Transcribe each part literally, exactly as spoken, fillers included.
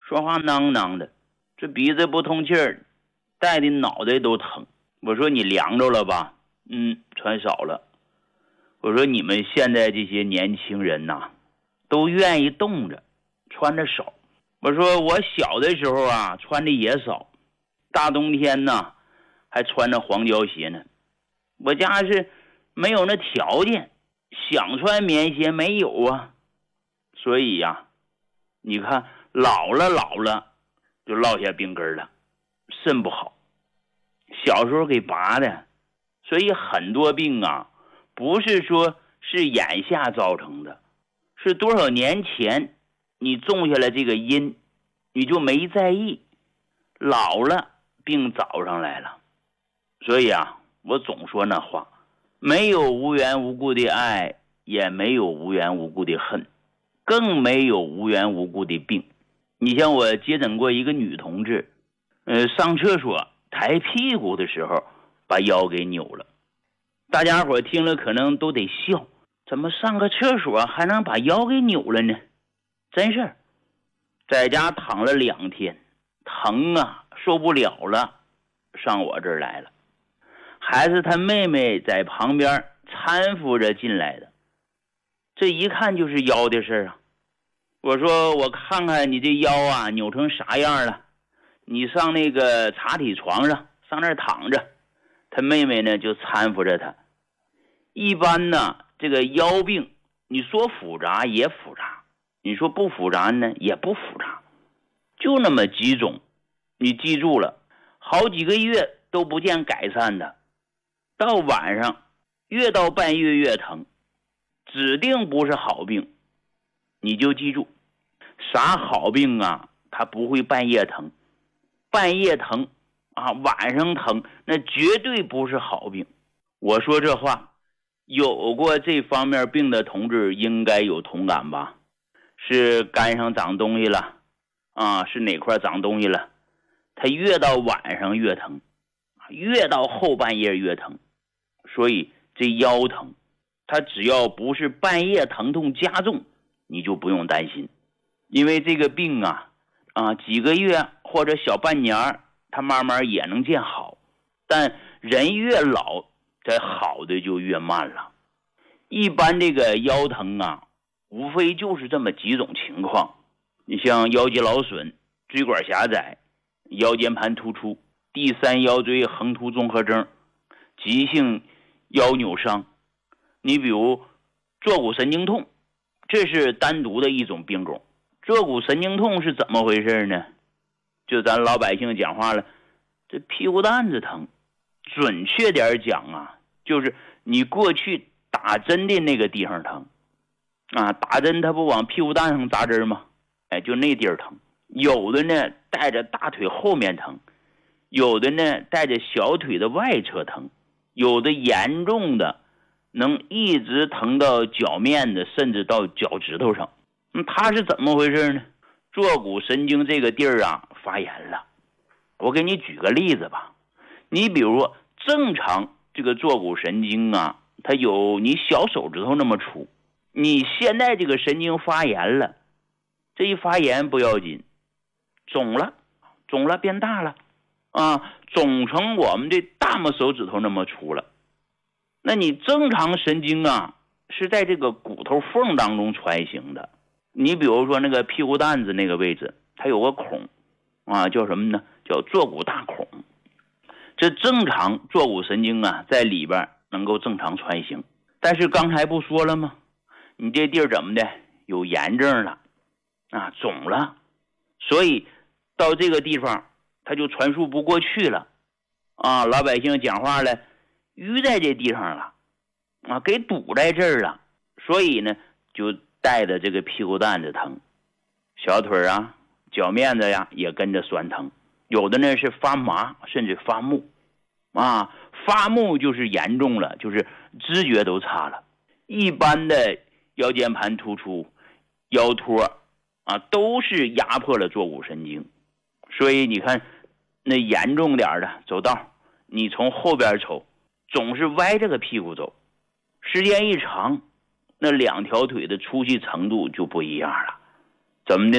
说话囔囔的，这鼻子不通气儿，带的脑袋都疼。我说你凉着了吧？嗯，穿少了。我说你们现在这些年轻人呐、啊，都愿意冻着，穿的少。我说我小的时候啊，穿的也少，大冬天呢还穿着黄胶鞋呢。我家是没有那条件，想穿棉鞋没有啊。所以呀、啊，你看老了老了就落下病根了，肾不好，小时候给拔的。所以很多病啊，不是说是眼下造成的，是多少年前你种下了这个因，你就没在意，老了病找上来了。所以啊，我总说那话，没有无缘无故的爱，也没有无缘无故的恨，更没有无缘无故的病。你像我接诊过一个女同志，呃，上厕所抬屁股的时候把腰给扭了。大家伙听了可能都得笑，怎么上个厕所还能把腰给扭了呢？真是在家躺了两天，疼啊，受不了了，上我这儿来了。还是他妹妹在旁边搀扶着进来的，这一看就是腰的事啊。我说我看看你这腰啊扭成啥样了，你上那个茶体床上，上那儿躺着。他妹妹呢就搀扶着他。一般呢这个腰病，你说复杂也复杂，你说不复杂呢也不复杂，就那么几种。你记住了，好几个月都不见改善的，到晚上越到半夜越疼，指定不是好病。你就记住，啥好病啊它不会半夜疼，半夜疼啊晚上疼，那绝对不是好病。我说这话，有过这方面病的同志应该有同感吧？是肝上长东西了啊，是哪块长东西了，他越到晚上越疼，越到后半夜越疼。所以这腰疼，他只要不是半夜疼痛加重，你就不用担心。因为这个病啊啊几个月或者小半年他慢慢也能见好，但人越老这好的就越慢了。一般这个腰疼啊无非就是这么几种情况，你像腰肌劳损、椎管狭窄、腰间盘突出、第三腰椎横突综合征、急性腰扭伤。你比如坐骨神经痛，这是单独的一种病种。坐骨神经痛是怎么回事呢？就咱老百姓讲话了，这屁股蛋子疼。准确点讲啊，就是你过去打针的那个地方疼啊，打针他不往屁股蛋上扎针吗？哎，就那地儿疼。有的呢带着大腿后面疼，有的呢带着小腿的外侧疼，有的严重的能一直疼到脚面的，甚至到脚趾头上。嗯，它是怎么回事呢？坐骨神经这个地儿啊发炎了。我给你举个例子吧，你比如说正常这个坐骨神经啊，它有你小手指头那么粗，你现在这个神经发炎了，这一发炎不要紧，肿了，肿了变大了啊，肿成我们这大拇手指头那么粗了。那你正常神经啊是在这个骨头缝当中穿行的。你比如说那个屁股蛋子那个位置，它有个孔啊，叫什么呢？叫坐骨大孔。这正常坐骨神经啊在里边能够正常穿行，但是刚才不说了吗？你这地儿怎么的有炎症了啊，肿了，所以到这个地方它就传输不过去了啊，老百姓讲话了，淤在这地方了啊，给堵在这儿了，所以呢就带着这个屁股蛋子疼，小腿啊脚面子呀也跟着酸疼，有的呢是发麻甚至发木啊，发木就是严重了，就是知觉都差了。一般的腰间盘突出、腰托啊都是压迫了坐骨神经。所以你看那严重点的走道，你从后边瞅总是歪着个屁股走，时间一长那两条腿的粗细程度就不一样了。怎么的呢？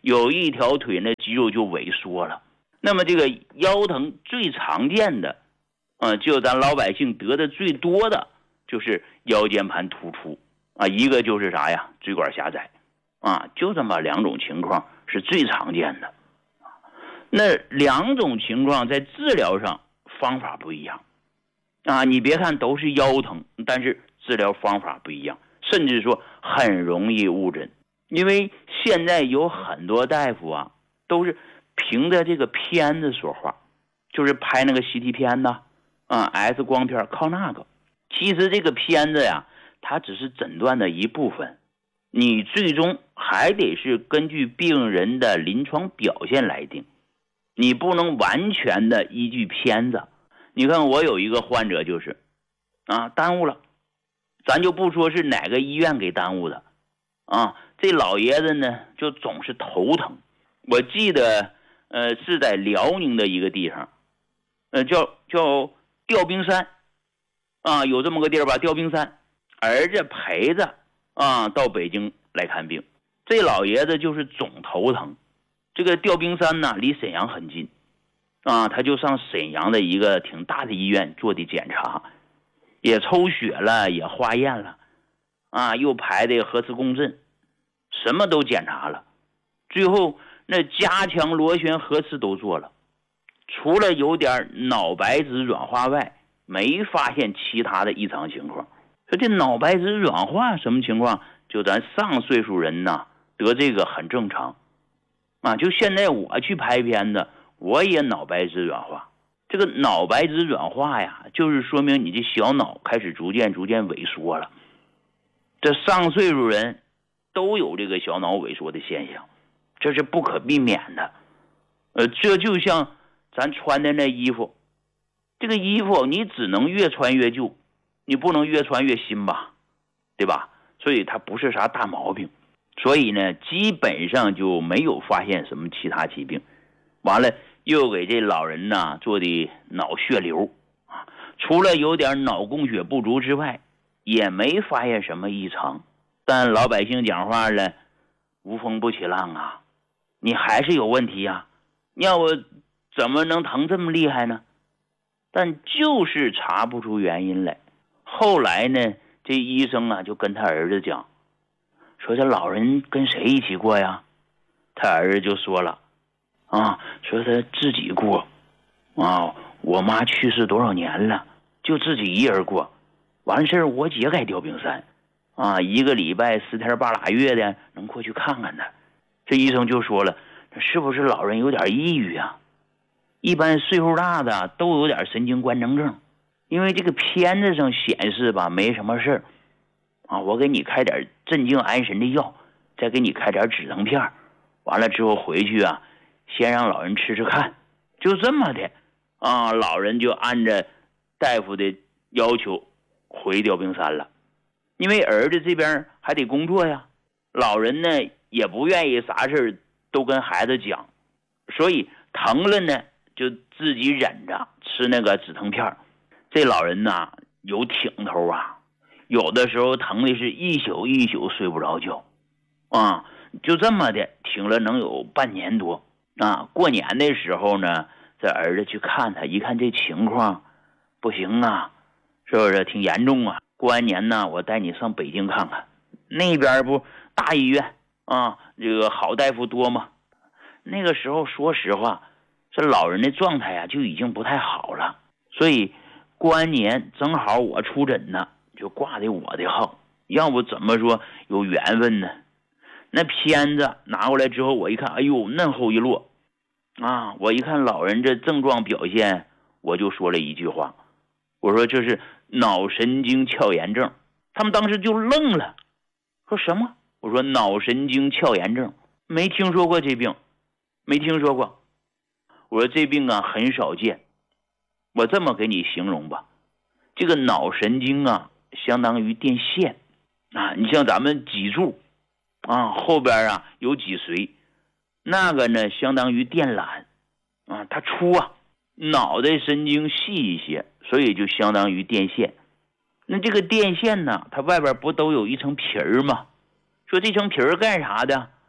有一条腿呢肌肉就萎缩了。那么这个腰疼最常见的，呃，就咱老百姓得的最多的就是腰间盘突出啊，一个就是啥呀，椎管狭窄啊，就这么两种情况是最常见的。那两种情况在治疗上方法不一样啊，你别看都是腰疼，但是治疗方法不一样，甚至说很容易误诊。因为现在有很多大夫啊，都是凭着这个片子说话，就是拍那个 C T 片呐，啊 X 光片，靠那个。其实这个片子呀，它只是诊断的一部分，你最终还得是根据病人的临床表现来定，你不能完全的依据片子。你看我有一个患者就是啊，耽误了，咱就不说是哪个医院给耽误的啊，这老爷子呢就总是头疼。我记得呃是在辽宁的一个地方，呃叫叫吊冰山啊，有这么个地儿吧，吊冰山。儿子陪着啊到北京来看病，这老爷子就是总头疼。这个吊冰山呢离沈阳很近啊，他就上沈阳的一个挺大的医院做的检查，也抽血了，也化验了啊，又排的核磁共振，什么都检查了，最后那加强螺旋核磁都做了，除了有点脑白质软化外，没发现其他的异常情况。说这脑白质软化什么情况？就咱上岁数人呐得这个很正常啊，就现在我去拍片子，我也脑白质软化。这个脑白质软化呀，就是说明你这小脑开始逐渐逐渐萎缩了。这上岁数人都有这个小脑萎缩的现象，这是不可避免的。呃，这就像咱穿的那衣服，这个衣服你只能越穿越旧，你不能越穿越新吧，对吧？所以它不是啥大毛病，所以呢基本上就没有发现什么其他疾病。完了又给这老人呢做的脑血流啊，除了有点脑供血不足之外，也没发现什么异常。但老百姓讲话了，无风不起浪啊，你还是有问题呀，要我怎么能疼这么厉害呢？但就是查不出原因来。后来呢，这医生啊就跟他儿子讲，说这老人跟谁一起过呀？他儿子就说了啊，说他自己过啊，我妈去世多少年了，就自己一人过，完事儿我姐该吊冰山啊，一个礼拜十天半拉月的能过去看看他。这医生就说了，是不是老人有点抑郁啊？一般岁数大的都有点神经官能症，因为这个片子上显示吧没什么事儿啊，我给你开点镇静安神的药，再给你开点止疼片，完了之后回去啊先让老人吃吃看，就这么的啊，老人就按着大夫的要求回吊冰山了。因为儿子这边还得工作呀，老人呢也不愿意啥事都跟孩子讲，所以疼了呢就自己忍着吃那个止疼片。这老人呐有挺头啊，有的时候疼的是一宿一宿睡不着觉啊，就这么的挺了能有半年多啊。过年的时候呢，这儿子去看他，一看这情况不行啊，是不是挺严重啊？过完年呢，我带你上北京看看，那边不大医院啊，这个好大夫多吗？那个时候说实话，这老人的状态啊就已经不太好了，所以过完年正好我出诊呢，就挂的我的号，要不怎么说有缘分呢？那片子拿过来之后，我一看，哎呦，嫩厚一摞啊！我一看老人这症状表现，我就说了一句话，我说这是脑神经鞘炎症。他们当时就愣了，说什么？我说脑神经鞘炎症，没听说过这病，没听说过。我说这病啊很少见，我这么给你形容吧，这个脑神经啊相当于电线啊，你像咱们脊柱啊后边啊有脊髓，那个呢相当于电缆啊，它粗啊，脑袋神经细一些，所以就相当于电线。那这个电线呢，它外边不都有一层皮儿吗？说这层皮儿干啥的？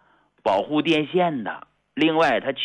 保护电线的。另外，他